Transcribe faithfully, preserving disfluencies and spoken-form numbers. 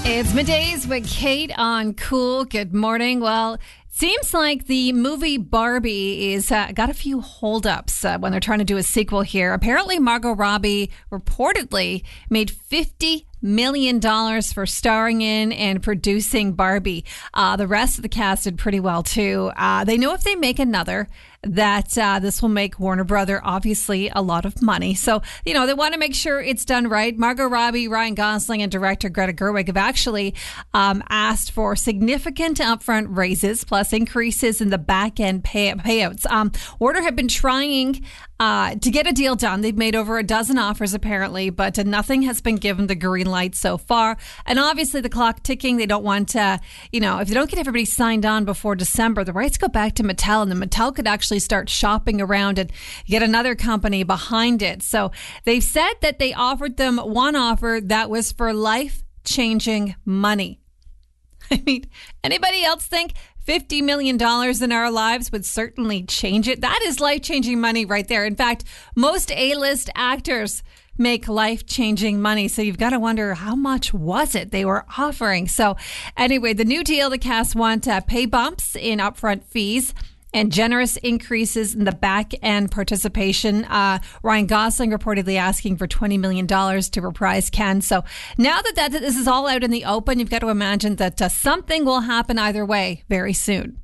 It's middays with Kate on Cool. Good morning. Well, seems like the movie Barbie is uh, got a few holdups uh, when they're trying to do a sequel here. Apparently, Margot Robbie reportedly made fifty million dollars for starring in and producing Barbie. Uh, the rest of the cast did pretty well, too. Uh, they know if they make another, that uh, this will make Warner Brother obviously a lot of money. So, you know, they want to make sure it's done right. Margot Robbie, Ryan Gosling, and director Greta Gerwig have actually um, asked for significant upfront raises plus increases in the back end pay- payouts. Um, Warner have been trying uh, to get a deal done. They've made over a dozen offers apparently, but uh, nothing has been given the green light so far. And obviously the clock ticking. They don't want to, you know, if they don't get everybody signed on before December, the rights go back to Mattel, and then Mattel could actually start shopping around and get another company behind it. So they've said that they offered them one offer that was for life-changing money. I mean, anybody else think fifty million dollars in our lives would certainly change it? That is life-changing money right there. In fact, most A-list actors make life-changing money. So you've got to wonder, how much was it they were offering? So anyway, the new deal, the cast want uh, pay bumps in upfront fees and generous increases in the back-end participation. Uh, Ryan Gosling reportedly asking for twenty million dollars to reprise Ken. So now that, that this is all out in the open, you've got to imagine that uh, something will happen either way very soon.